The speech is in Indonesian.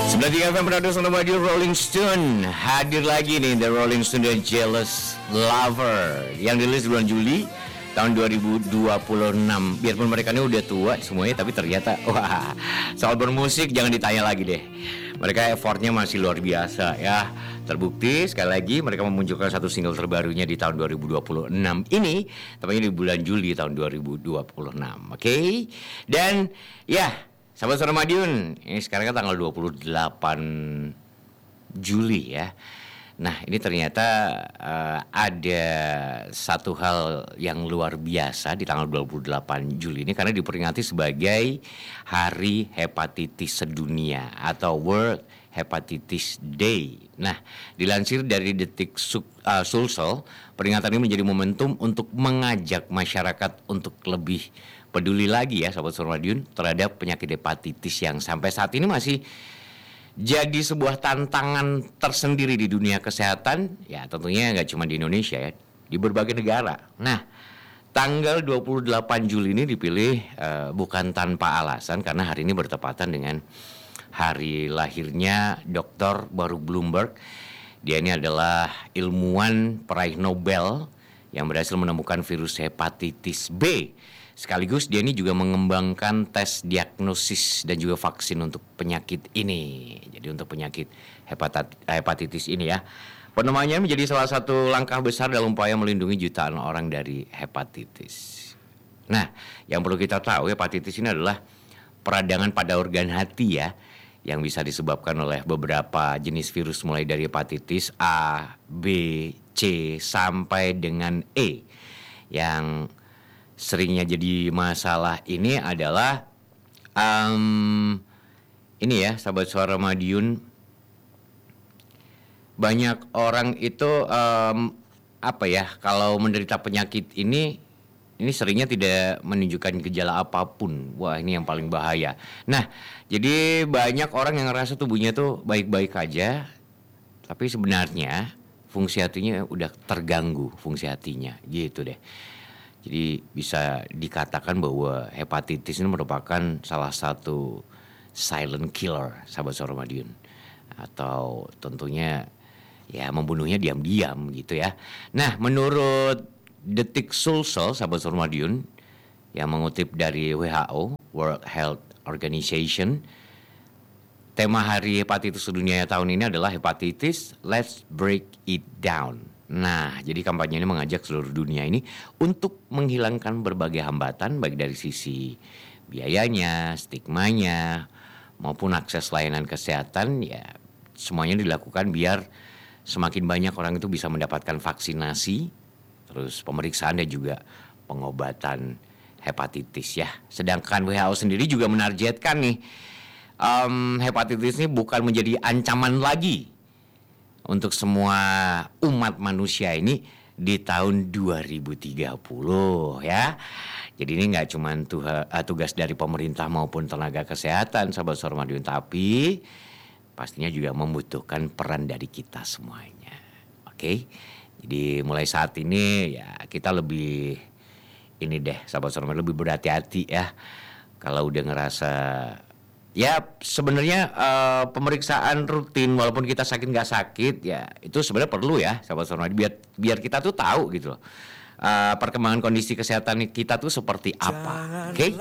93 FM Radio Sonora Rolling Stone hadir lagi nih, The Rolling Stone dan Jealous Lover yang rilis bulan Juli tahun 2026. Biarpun mereka ini udah tua semuanya, tapi ternyata wah, soal bermusik jangan ditanya lagi deh. Mereka effortnya masih luar biasa ya. Terbukti sekali lagi mereka memunculkan satu single terbarunya di tahun 2026 ini, tepatnya di bulan Juli tahun 2026. Oke? Dan ya, sahabat Sonora Madiun, ini sekarang kan tanggal 28 Juli ya. Nah, ini ternyata ada satu hal yang luar biasa di tanggal 28 Juli ini, karena diperingati sebagai Hari Hepatitis Sedunia atau World Hepatitis Day. Nah, dilansir dari Detik Sulsel, peringatan ini menjadi momentum untuk mengajak masyarakat untuk lebih peduli lagi ya, sahabat Sonora Madiun, terhadap penyakit hepatitis yang sampai saat ini masih jadi sebuah tantangan tersendiri di dunia kesehatan. Ya tentunya nggak cuma di Indonesia ya, di berbagai negara. Nah, tanggal 28 Juli ini dipilih bukan tanpa alasan, karena hari ini bertepatan dengan hari lahirnya Dr. Baruch Blumberg. Dia ini adalah ilmuwan peraih Nobel yang berhasil menemukan virus hepatitis B. Sekaligus dia ini juga mengembangkan tes diagnosis dan juga vaksin untuk penyakit ini. Jadi untuk penyakit hepatitis ini ya. Penemuannya menjadi salah satu langkah besar dalam upaya melindungi jutaan orang dari hepatitis. Nah, yang perlu kita tahu, hepatitis ini adalah peradangan pada organ hati ya, yang bisa disebabkan oleh beberapa jenis virus mulai dari hepatitis A, B, C sampai dengan E. Yang seringnya jadi masalah ini adalah ini ya, sahabat Suara Madiun, banyak orang itu kalau menderita penyakit ini seringnya tidak menunjukkan gejala apapun. Wah, ini yang paling bahaya. Nah, jadi banyak orang yang ngerasa tubuhnya tuh baik-baik aja, tapi sebenarnya fungsi hatinya udah terganggu, fungsi hatinya gitu deh. Jadi bisa dikatakan bahwa hepatitis ini merupakan salah satu silent killer, sahabat Sonora Madiun. Atau tentunya ya membunuhnya diam-diam gitu ya. Nah, menurut Detik Sulsel, sahabat Sonora Madiun, yang mengutip dari WHO, World Health Organization, tema Hari Hepatitis Sedunia tahun ini adalah Hepatitis, Let's Break It Down. Nah, jadi kampanye ini mengajak seluruh dunia ini untuk menghilangkan berbagai hambatan, baik dari sisi biayanya, stigmanya, maupun akses layanan kesehatan. Ya, semuanya dilakukan biar semakin banyak orang itu bisa mendapatkan vaksinasi, terus pemeriksaan dan juga pengobatan hepatitis ya. Sedangkan WHO sendiri juga menargetkan nih, hepatitis ini bukan menjadi ancaman lagi untuk semua umat manusia ini di tahun 2030 ya. Jadi ini nggak cuma tugas dari pemerintah maupun tenaga kesehatan, sahabat Sonora Madiun, tapi pastinya juga membutuhkan peran dari kita semuanya. Oke? Jadi mulai saat ini ya kita lebih ini deh, sahabat Sonora Madiun, lebih berhati-hati ya. Kalau udah ngerasa ya sebenarnya pemeriksaan rutin walaupun kita sakit nggak sakit ya itu sebenarnya perlu ya, sahabat Sonora, biar kita tuh tahu gitu loh, perkembangan kondisi kesehatan kita tuh seperti apa. Oke?